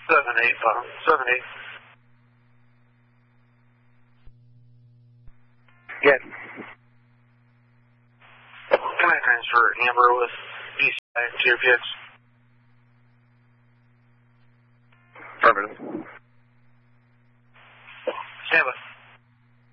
78. Yes. Can I transfer Amber with BCI to your kids? Affirmative.